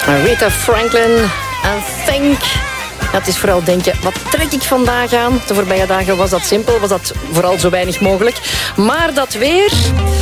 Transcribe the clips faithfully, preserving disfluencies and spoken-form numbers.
Rita Franklin en Think. Ja, het is vooral denken, wat trek ik vandaag aan? De voorbije dagen was dat simpel, was dat vooral zo weinig mogelijk. Maar dat weer,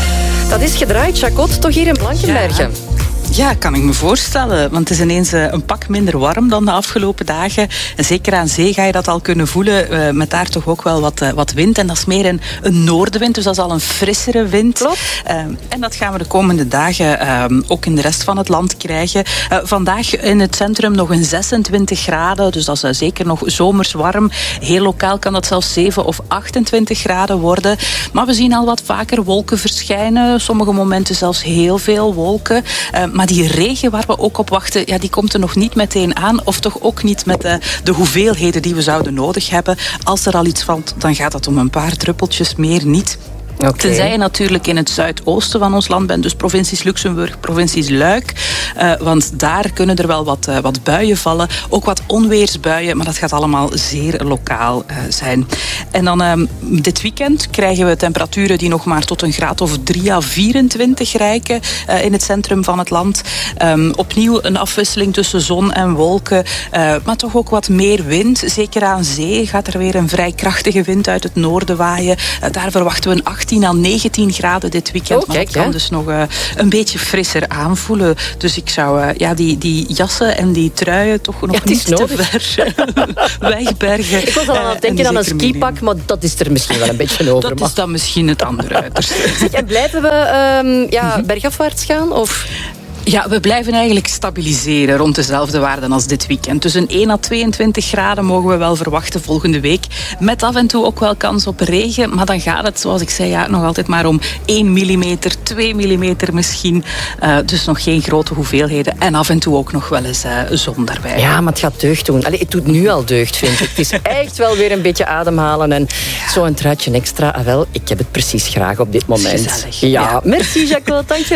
dat is gedraaid, Jacot, toch hier in Blankenbergen. Ja. Ja, kan ik me voorstellen. Want het is ineens een pak minder warm dan de afgelopen dagen. En zeker aan zee ga je dat al kunnen voelen. Uh, met daar toch ook wel wat, uh, wat wind. En dat is meer een, een noordenwind, dus dat is al een frissere wind. Klopt. Uh, en dat gaan we de komende dagen uh, ook in de rest van het land krijgen. Uh, vandaag in het centrum nog een zesentwintig graden. Dus dat is uh, zeker nog zomers warm. Heel lokaal kan dat zelfs zeven of achtentwintig graden worden. Maar we zien al wat vaker wolken verschijnen. Sommige momenten zelfs heel veel wolken. Uh, Maar die regen waar we ook op wachten, ja, die komt er nog niet meteen aan. Of toch ook niet met de, de hoeveelheden die we zouden nodig hebben. Als er al iets valt, dan gaat dat om een paar druppeltjes, meer niet. Okay. Tenzij je natuurlijk in het zuidoosten van ons land bent, dus provincies Luxemburg, provincies Luik. Uh, want daar kunnen er wel wat, uh, wat buien vallen. Ook wat onweersbuien, maar dat gaat allemaal zeer lokaal uh, zijn. En dan uh, dit weekend krijgen we temperaturen die nog maar tot een graad of drie à vierentwintig reiken uh, in het centrum van het land. Um, opnieuw een afwisseling tussen zon en wolken, uh, maar toch ook wat meer wind. Zeker aan zee gaat er weer een vrij krachtige wind uit het noorden waaien. Uh, daar verwachten we een achttien à negentien graden dit weekend. Oh, kijk, maar dat kan hè? dus nog uh, een beetje frisser aanvoelen. Dus ik zou uh, ja, die, die jassen en die truien toch nog ja, niet te ver wegbergen. Ik was al aan het denken aan een skipak, maar dat is er misschien wel een beetje over. Dat maar. is dan misschien het andere uiterste. En blijven we um, ja, bergafwaarts gaan? Of... Ja, we blijven eigenlijk stabiliseren rond dezelfde waarden als dit weekend. Dus een één à tweeëntwintig graden mogen we wel verwachten volgende week. Met af en toe ook wel kans op regen. Maar dan gaat het, zoals ik zei, ja, nog altijd maar om één millimeter, twee millimeter misschien. Uh, dus nog geen grote hoeveelheden. En af en toe ook nog wel eens uh, zon daarbij. Ja, maar het gaat deugd doen. Allee, het doet nu al deugd, vind ik. Het is echt wel weer een beetje ademhalen. En ja. Zo'n truitje extra. Ah, wel, ik heb het precies graag op dit moment. Gezellig. Ja, ja. Merci, Jacot. Dank je.